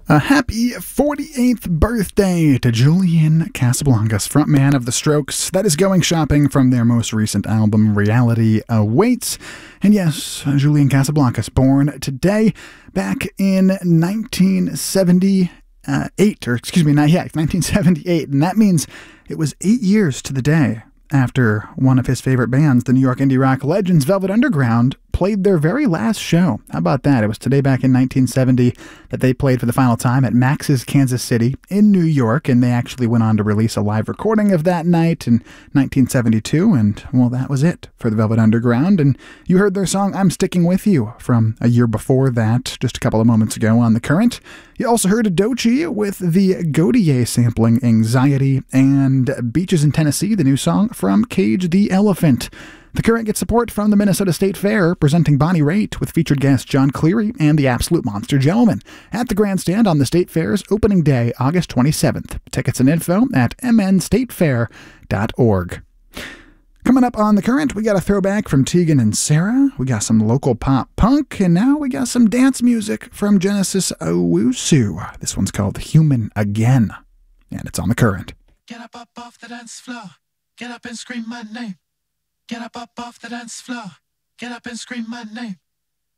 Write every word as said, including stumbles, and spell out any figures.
A happy forty-eighth birthday to Julian Casablancas, frontman of The Strokes. That is Going Shopping from their most recent album, Reality Awaits. And yes, Julian Casablancas, born today, back in nineteen seventy-eight, or excuse me, not yet, nineteen seventy-eight. And that means it was eight years to the day after one of his favorite bands, the New York indie rock legends Velvet Underground, played their very last show. How about that? It was today back in nineteen seventy that they played for the final time at Max's Kansas City in New York, and they actually went on to release a live recording of that night in nineteen seventy-two, and, well, that was it for the Velvet Underground. And you heard their song, I'm Sticking With You, from a year before that, just a couple of moments ago on The Current. You also heard Doechii with the Gotye sampling Anxiety, and Beaches in Tennessee, the new song from Cage the Elephant. The Current gets support from the Minnesota State Fair, presenting Bonnie Raitt with featured guest John Cleary and the Absolute Monster Gentlemen at the Grandstand on the State Fair's opening day, August twenty-seventh. Tickets and info at m n state fair dot org. Coming up on The Current, we got a throwback from Tegan and Sara, we got some local pop punk, and now we got some dance music from Genesis Owusu. This one's called Human Again, and it's on The Current. Get up, up off the dance floor. Get up and scream my name. Get up, up off the dance floor. Get up and scream my name.